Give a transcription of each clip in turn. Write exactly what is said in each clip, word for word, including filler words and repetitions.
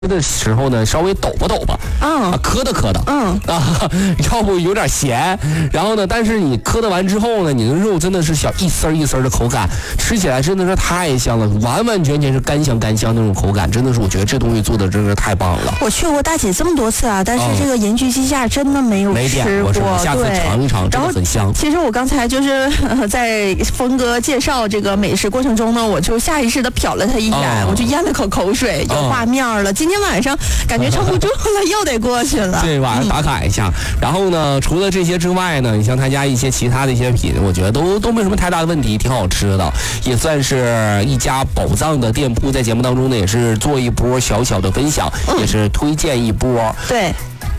的时候呢，稍微抖吧抖吧， 嗯， 啊，磕的磕的， 嗯啊，要不有点咸，然后呢，但是你磕的完之后呢，你的肉真的是小一丝一丝的口感，吃起来真的是太香了，完完全全是干香干香那种口感，真的是我觉得这东西做的真是太棒了。 我去过大姐这么多次啊，但是这个盐焗鸡架真的没有没点吃过， 过，下次尝一尝，真的很香。 其实我刚才就是、呃、在峰哥介绍这个美食过程中呢，我就下意识的瞟了他一眼，哦、我就咽了口口水，有画面了。哦、今天晚上感觉撑不住了，又得过去了。 对，晚上打卡一下。嗯、然后呢，除了这些之外呢，你像他家一些其他的一些品，我觉得都都没什么太大的问题，挺好吃的，也算是一家宝藏的店铺。在节目当中呢，也是做一波小小的分享，嗯、也是推荐一波。 对。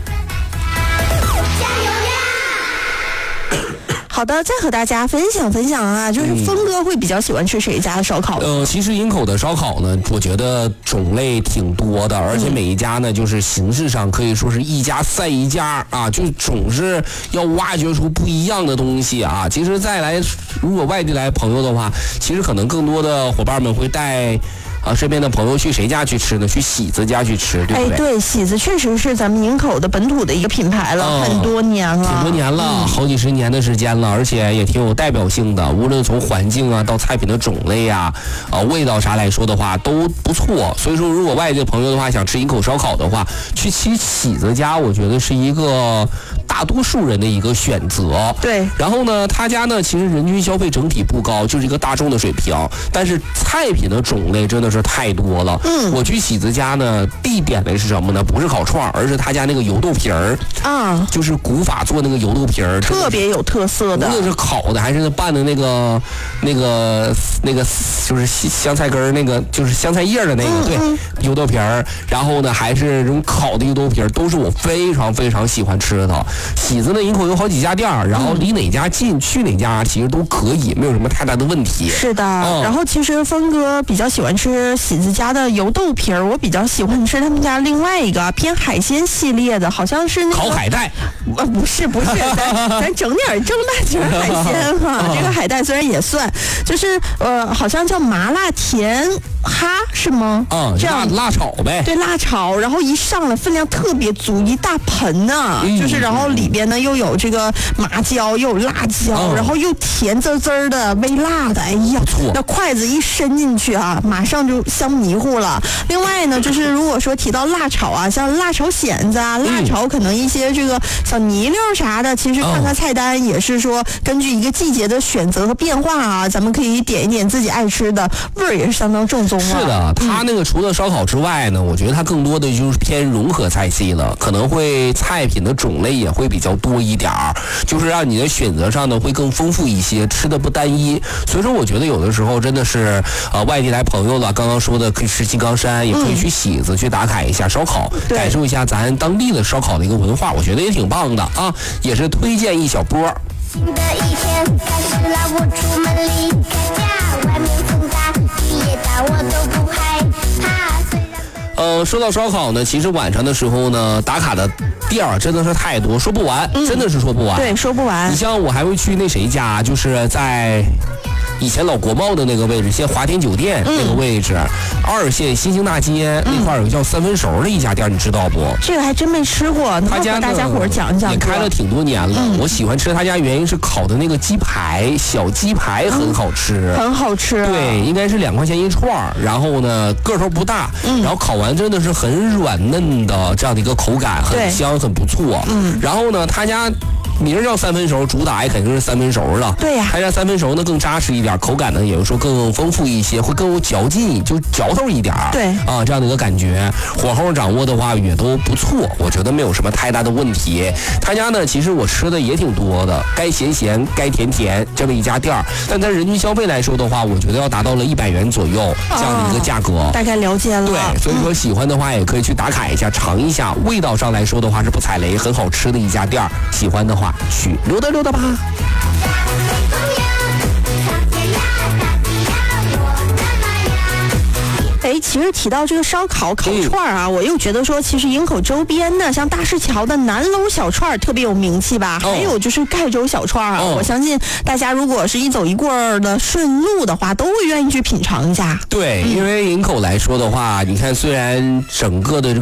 好的，再和大家分享分享啊，就是峰哥会比较喜欢吃谁家的烧烤？ 呃，其实营口的烧烤呢，我觉得种类挺多的，而且每一家呢，就是形式上可以说是一家赛一家啊，就总是要挖掘出不一样的东西啊。其实再来，如果外地来朋友的话，其实可能更多的伙伴们会带。啊，身边的朋友去谁家去吃呢？去喜子家去吃，对不对？ 哎，对，喜子确实是咱们营口的本土的一个品牌了，嗯、很多年了， 挺多年了，嗯、好几十年的时间了，而且也挺有代表性的。无论从环境啊，到菜品的种类啊，啊味道啥来说的话都不错。所以说，如果外地的朋友的话想吃营口烧烤的话，去吃喜子家，我觉得是一个大多数人的一个选择。 对。 然后呢，他家呢其实人均消费整体不高，就是一个大众的水平，但是菜品的种类真的是太多了。嗯，我去喜子家呢，必点的是什么呢？不是烤串，而是他家那个油豆皮儿啊，就是古法做那个油豆皮儿， 特别有特色的。 无论是烤的还是拌的那个、那个、那个，就是香菜根儿，那个就是香菜叶的那个，嗯、对，油豆皮儿。然后呢，还是这种烤的油豆皮儿，都是我非常非常喜欢吃的。喜子呢，营口有好几家店，然后离哪家近去哪家其实都可以，没有什么太大的问题。 是的，嗯、然后其实峰哥比较喜欢吃喜子家的油豆皮儿，我比较喜欢吃他们家另外一个偏海鲜系列的，好像是那个烤海带。 呃，不是不是，咱咱整点正八经海鲜哈、啊。这个海带虽然也算，就是呃，好像叫麻辣甜哈是吗？ 嗯，这样辣炒呗。 对，辣炒，然后一上来分量特别足，一大盆呢、啊，嗯、就是然后里边呢又有这个麻椒，又有辣椒，嗯、然后又甜滋滋的，微辣的，哎呀，那筷子一伸进去啊，马上就香迷糊了。另外呢，就是如果说提到辣炒啊，像辣炒蚬子啊，辣炒可能一些这个小泥溜啥的，其实看看菜单也是说根据一个季节的选择和变化啊，咱们可以点一点自己爱吃的，味儿也是相当正宗啊。 是的，它那个除了烧烤之外呢，我觉得它更多的就是偏融合菜系了，可能会菜品的种类也会比较多一点儿，就是让你的选择上呢会更丰富一些，吃的不单一。所以说，我觉得有的时候真的是呃外地来朋友了，刚刚说的可以吃金刚山，也可以去喜子去打卡一下烧烤，嗯、感受一下咱当地的烧烤的一个文化，我觉得也挺棒的啊，也是推荐一小波。新的一天开始了，我出门离开家，外面风大雨也大，我都不害怕。呃，说到烧烤呢，其实晚上的时候呢，打卡的店儿真的是太多，说不完，嗯、真的是说不完。 对，说不完。 你像我还会去那谁家，就是在以前老国贸的那个位置，现华天酒店那个位置，嗯、二线新兴大街那块有个叫三分熟的一家店，你知道不？ 这个还真没吃过，他家大家伙讲讲。 也开了挺多年了，嗯、我喜欢吃他家原因是烤的那个鸡排，小鸡排很好吃， 嗯、很好吃。 对，应该是两块钱一串，然后呢个头不大，嗯、然后烤完真的是很软嫩的这样的一个口感，很香，很不错。嗯，然后呢他家名叫三分熟，主打也肯定是三分熟了。 对呀、啊， 他家三分熟呢更扎实一点，口感呢也就是说更丰富一些，会更有嚼劲，就嚼头一点。 对啊，这样的一个感觉，火候掌握的话也都不错，我觉得没有什么太大的问题。他家呢其实我吃的也挺多的，该咸咸该甜甜这么一家店儿，但在人均消费来说的话，我觉得要达到了一百元左右这样的一个价格。 哦、大概了解了。 对，所以说喜欢的话也可以去打卡一下，尝一下，味道上来说的话是不踩雷，很好吃的一家店儿。喜欢的话去溜达溜达吧。 哎， 哎，其实提到这个烧烤烤串啊、嗯，我又觉得说，其实营口周边的像大石桥的南楼小串特别有名气吧，哦、还有就是盖州小串啊、哦，我相信大家如果是一走一过的顺路的话，都会愿意去品尝一下。 对，嗯、因为营口来说的话，你看虽然整个的